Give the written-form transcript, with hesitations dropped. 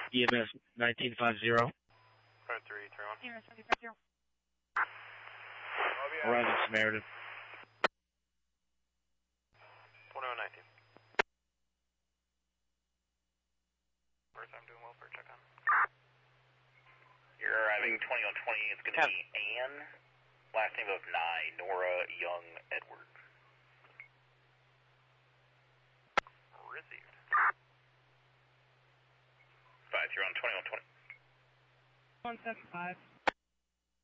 EMS 1950. 5331. EMS 1950. Arriving Samaritan. 2119. First, I'm doing welfare check on. You're arriving 2120. It's going to be Ann. Last name of Nye, Nora Young Edward. Received. 5, you're on 2120. 175.